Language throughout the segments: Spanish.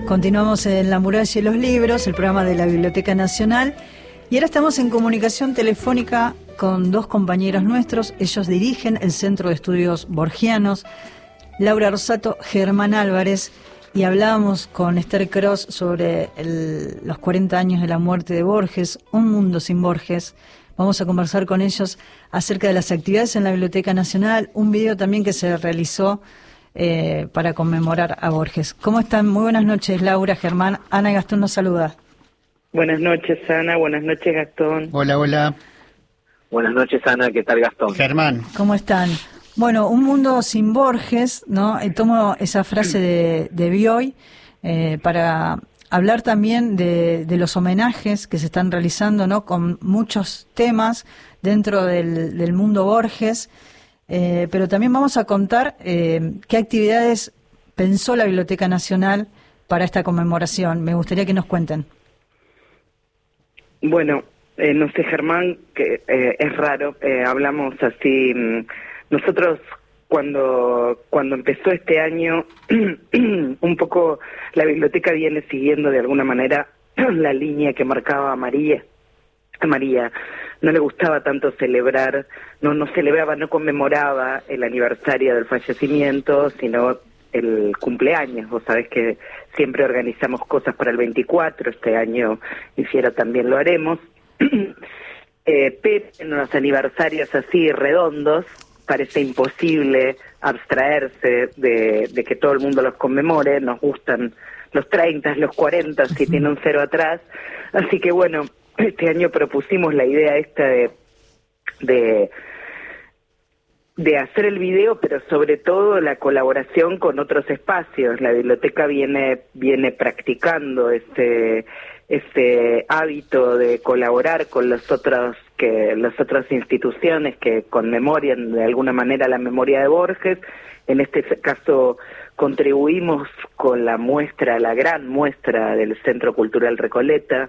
Continuamos en La Muralla y los Libros, el programa de la Biblioteca Nacional, y ahora estamos en comunicación telefónica con dos compañeros nuestros. Ellos dirigen el Centro de Estudios Borgianos, Laura Rosato, Germán Álvarez, y hablábamos con Esther Cross sobre los 40 años de la muerte de Borges, Un mundo sin Borges. Vamos a conversar con ellos acerca de las actividades en la Biblioteca Nacional, un video también que se realizó para conmemorar a Borges. ¿Cómo están? Muy buenas noches, Laura, Germán. Ana y Gastón nos saluda. Buenas noches, Ana. Buenas noches, Gastón. Hola, hola. Buenas noches, Ana. ¿Qué tal, Gastón? Germán. ¿Cómo están? Bueno, Un mundo sin Borges, ¿no? Tomo esa frase de Bioy para hablar también de los homenajes que se están realizando, ¿no? Con muchos temas dentro del mundo Borges. Pero también vamos a contar qué actividades pensó la Biblioteca Nacional para esta conmemoración. Me gustaría que nos cuenten. Bueno, no sé, Germán, que es raro, hablamos así. Nosotros cuando empezó este año, un poco la biblioteca viene siguiendo de alguna manera la línea que marcaba María. María no le gustaba tanto celebrar, no celebraba, no conmemoraba el aniversario del fallecimiento, sino el cumpleaños. Vos sabés que siempre organizamos cosas para el 24, este año Infiera también lo haremos, pero en los aniversarios así redondos parece imposible abstraerse de que todo el mundo los conmemore. Nos gustan los 30, los 40, si tiene un cero atrás, así que bueno, este año propusimos la idea esta de hacer el video, pero sobre todo la colaboración con otros espacios. La biblioteca viene practicando este hábito de colaborar con las otras instituciones que conmemoran de alguna manera la memoria de Borges. En este caso contribuimos con la gran muestra del Centro Cultural Recoleta,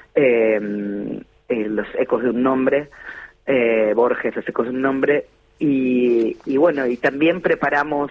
los ecos de un nombre, Borges, los ecos de un nombre, y bueno, y también preparamos,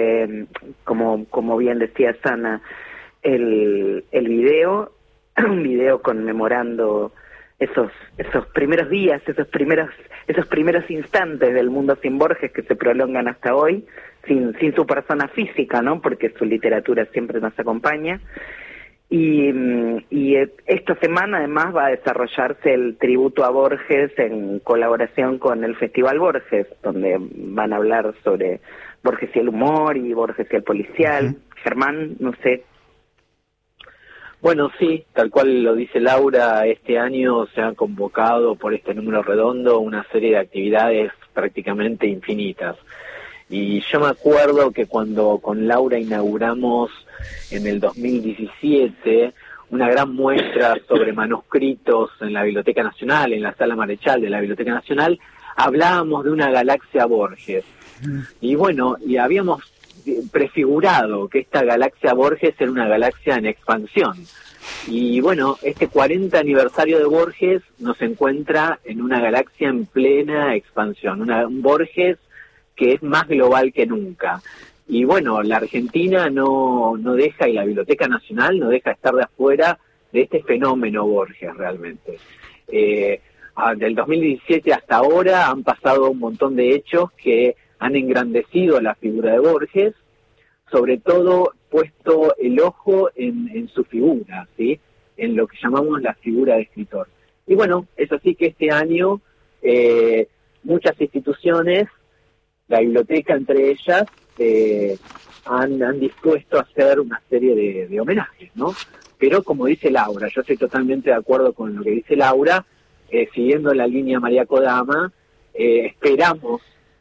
como bien decía Sana, el video, un video conmemorando esos primeros días, esos primeros instantes del mundo sin Borges que se prolongan hasta hoy, sin su persona física, ¿no? Porque su literatura siempre nos acompaña. Y esta semana además va a desarrollarse el tributo a Borges en colaboración con el Festival Borges, donde van a hablar sobre Borges y el humor y Borges y el policial. Germán, no sé. Bueno, sí, tal cual lo dice Laura, este año se han convocado por este número redondo una serie de actividades prácticamente infinitas. Y yo me acuerdo que cuando con Laura inauguramos en el 2017 una gran muestra sobre manuscritos en la Biblioteca Nacional, en la Sala Marechal de la Biblioteca Nacional, hablábamos de una galaxia Borges. Y bueno, y habíamos prefigurado que esta galaxia Borges era una galaxia en expansión. Y bueno, este 40 aniversario de Borges nos encuentra en una galaxia en plena expansión, un Borges que es más global que nunca. Y bueno, la Argentina no deja, y la Biblioteca Nacional no deja estar de afuera de este fenómeno Borges realmente. Del 2017 hasta ahora han pasado un montón de hechos que han engrandecido la figura de Borges, sobre todo puesto el ojo en su figura, ¿sí? En lo que llamamos la figura de escritor. Y bueno, es así que este año muchas instituciones, la biblioteca entre ellas, han dispuesto a hacer una serie de homenajes, ¿no? Pero como dice Laura, yo estoy totalmente de acuerdo con lo que dice Laura, siguiendo la línea María Kodama, esperamos,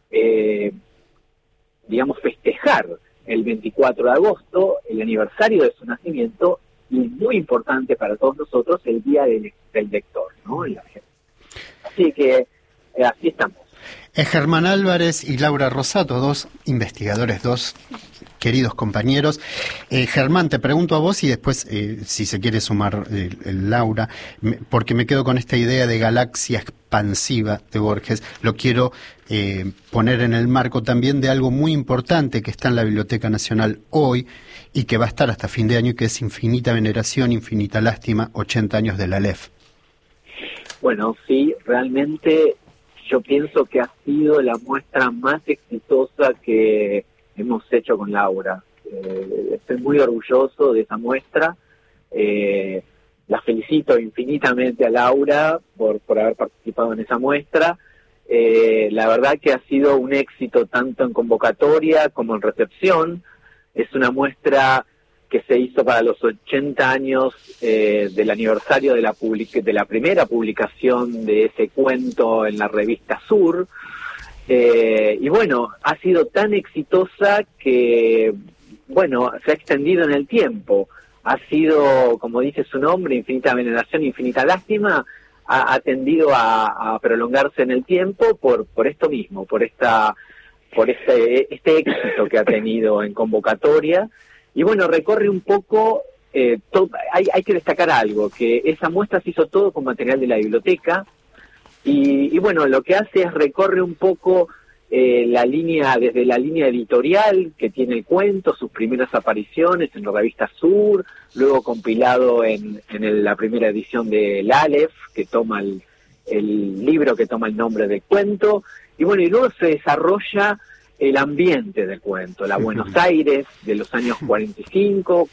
festejar el 24 de agosto, el aniversario de su nacimiento, y muy importante para todos nosotros, el Día del Lector, ¿no? En la Argentina. Así que, así estamos. Germán Álvarez y Laura Rosato, dos investigadores, dos queridos compañeros. Germán, te pregunto a vos y después, si se quiere sumar Laura, porque me quedo con esta idea de galaxia expansiva de Borges. Lo quiero poner en el marco también de algo muy importante que está en la Biblioteca Nacional hoy y que va a estar hasta fin de año, y que es Infinita Veneración, Infinita Lástima, 80 años de la Aleph. Bueno, sí, realmente yo pienso que ha sido la muestra más exitosa que hemos hecho con Laura. Estoy muy orgulloso de esa muestra. La felicito infinitamente a Laura por haber participado en esa muestra. La verdad que ha sido un éxito tanto en convocatoria como en recepción. Es una muestra que se hizo para los 80 años del aniversario de la primera publicación de ese cuento en la revista Sur. Y bueno, ha sido tan exitosa que, bueno, se ha extendido en el tiempo. Ha sido, como dice su nombre, Infinita Veneración, Infinita Lástima, ha tendido a prolongarse en el tiempo por esto mismo, por este éxito que ha tenido en convocatoria. Y bueno, recorre un poco, hay que destacar algo, que esa muestra se hizo todo con material de la biblioteca, y bueno, lo que hace es recorre un poco desde la línea editorial que tiene el cuento, sus primeras apariciones en la revista Sur, luego compilado en la primera edición del Aleph, que toma el libro que toma el nombre del cuento, y bueno, y luego se desarrolla el ambiente del cuento, la Buenos Aires de los años 45,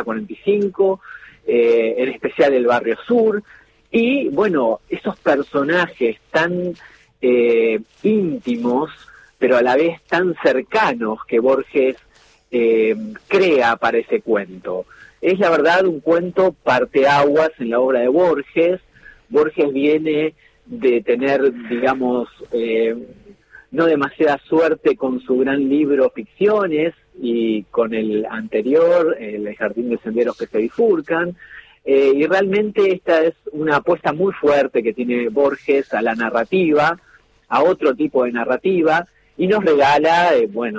en especial el barrio Sur, y bueno, esos personajes tan íntimos, pero a la vez tan cercanos que Borges crea para ese cuento. Es la verdad un cuento parteaguas en la obra de Borges. Borges viene de tener, digamos, no demasiada suerte con su gran libro Ficciones y con el anterior, El Jardín de Senderos que se bifurcan, y realmente esta es una apuesta muy fuerte que tiene Borges a la narrativa, a otro tipo de narrativa, y nos regala,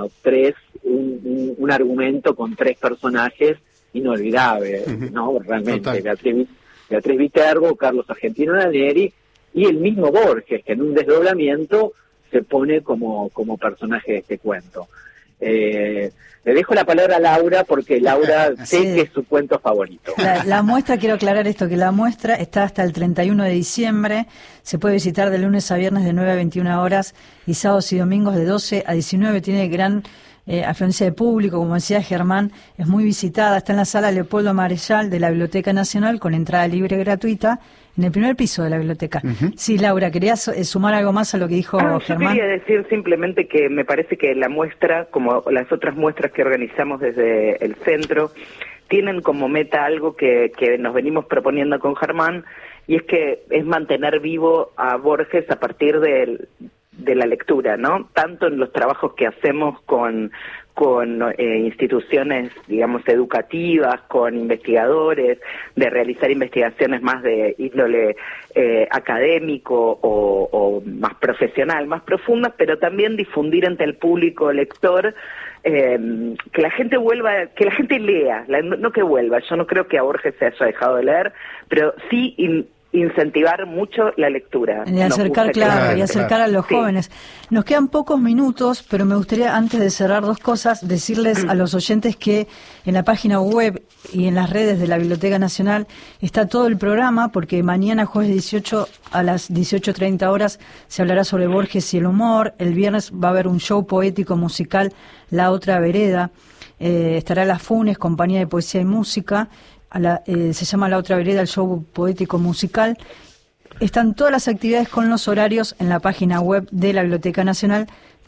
un argumento con tres personajes inolvidable, ¿no? Realmente, Beatriz Viterbo, Carlos Argentino Neri y el mismo Borges, que en un desdoblamiento se pone como personaje de este cuento. Le dejo la palabra a Laura porque Laura sé que es su cuento favorito. La muestra, quiero aclarar esto, que la muestra está hasta el 31 de diciembre, se puede visitar de lunes a viernes de 9 a 21 horas y sábados y domingos de 12 a 19, tiene gran afluencia de público, como decía Germán, es muy visitada, está en la sala Leopoldo Marechal de la Biblioteca Nacional con entrada libre y gratuita, en el primer piso de la biblioteca. Sí, Laura, ¿querías sumar algo más a lo que dijo Germán? Yo quería decir simplemente que me parece que la muestra, como las otras muestras que organizamos desde el centro, tienen como meta algo que nos venimos proponiendo con Germán, y es mantener vivo a Borges a partir de la lectura, ¿no? Tanto en los trabajos que hacemos con instituciones, digamos, educativas, con investigadores, de realizar investigaciones más de índole académico o más profesional, más profundas, pero también difundir entre el público lector, que la gente lea, no que vuelva. Yo no creo que a Borges se haya dejado de leer, pero sí incentivar mucho la lectura. Y acercar, y acercar a los jóvenes. Nos quedan pocos minutos, pero me gustaría, antes de cerrar, dos cosas, decirles a los oyentes que en la página web y en las redes de la Biblioteca Nacional está todo el programa, porque mañana, jueves 18, a las 18:30 horas, se hablará sobre Borges y el humor. El viernes va a haber un show poético musical, La Otra Vereda. Estará La Funes, compañía de poesía y música. Se llama La Otra Vereda, el show poético musical. Están todas las actividades con los horarios en la página web de la Biblioteca Nacional,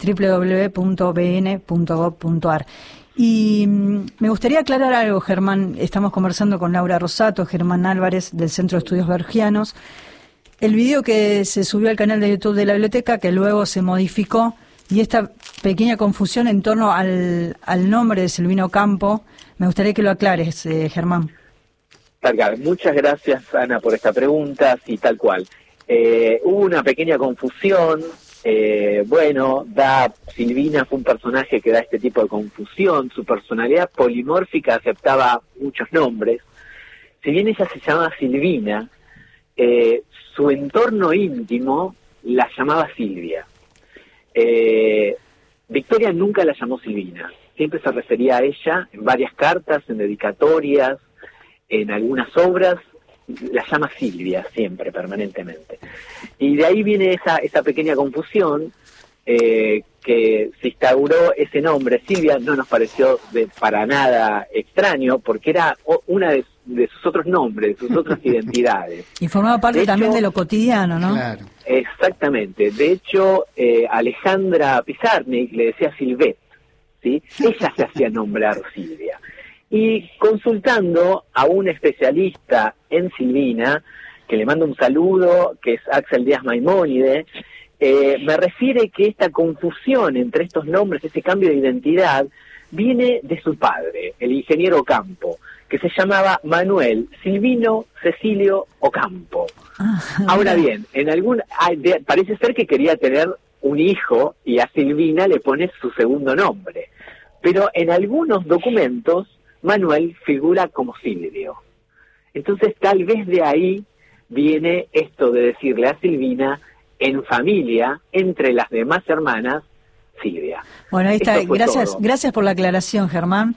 www.bn.gov.ar. Y me gustaría aclarar algo, Germán. Estamos conversando con Laura Rosato, Germán Álvarez, del Centro de Estudios Borgianos. El video que se subió al canal de YouTube de la biblioteca, que luego se modificó, y esta pequeña confusión en torno al nombre de Silvino Campo, me gustaría que lo aclares, Germán. Muchas gracias, Ana, por esta pregunta. Sí, tal cual. Hubo una pequeña confusión Silvina fue un personaje que da este tipo de confusión, su personalidad polimórfica aceptaba muchos nombres. Si bien ella se llamaba Silvina, su entorno íntimo la llamaba Silvia. Victoria nunca la llamó Silvina, siempre se refería a ella en varias cartas, en dedicatorias, en algunas obras, la llama Silvia siempre, permanentemente. Y de ahí viene esa pequeña confusión, que se instauró ese nombre. Silvia no nos pareció para nada extraño, porque era una de sus otros nombres, de sus otras identidades. Y formaba parte también de lo cotidiano, ¿no? Claro. Exactamente. De hecho, Alejandra Pizarnik le decía Silvet, ¿sí? Ella se hacía nombrar Silvia. Y consultando a un especialista en Silvina, que le mando un saludo, que es Axel Díaz Maimónide, me refiere que esta confusión entre estos nombres, ese cambio de identidad, viene de su padre, el ingeniero Ocampo, que se llamaba Manuel Silvino Cecilio Ocampo. Ahora bien, parece ser que quería tener un hijo y a Silvina le pone su segundo nombre, pero en algunos documentos Manuel figura como Silvio. Entonces tal vez de ahí viene esto de decirle a Silvina en familia, entre las demás hermanas, Silvia. Bueno, ahí está. Gracias por la aclaración, Germán.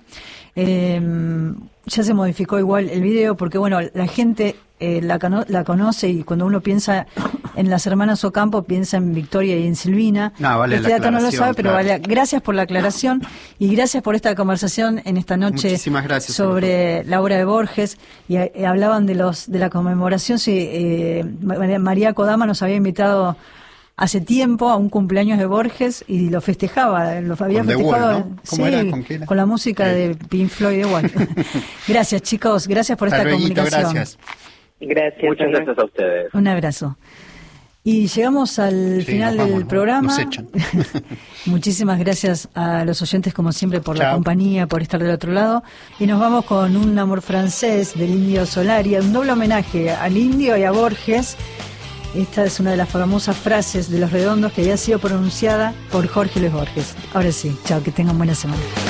Ya se modificó igual el video porque, bueno, la gente la conoce, y cuando uno piensa en las hermanas Ocampo, piensa en Victoria y en Silvina. No, vale, este dato no lo sabe, pero claro. Vale. Gracias por la aclaración y gracias por esta conversación en esta noche. Muchísimas gracias sobre la obra de Borges. Y hablaban de la conmemoración. Sí, María Kodama nos había invitado hace tiempo a un cumpleaños de Borges y lo festejaba, lo había con festejado. Wall, ¿no? ¿Cómo era? ¿Con qué era? Con la música de Pink Floyd de Wall. Gracias, chicos, gracias por esta comunicación. Gracias. Muchas gracias a ustedes. Un abrazo. Y llegamos al final del programa. Nos echan. Muchísimas gracias a los oyentes, como siempre, por la compañía, por estar del otro lado. Y nos vamos con Un amor francés del Indio Solari, un doble homenaje al Indio y a Borges. Esta es una de las famosas frases de Los Redondos que había sido pronunciada por Jorge Luis Borges. Ahora sí, chao, que tengan buena semana.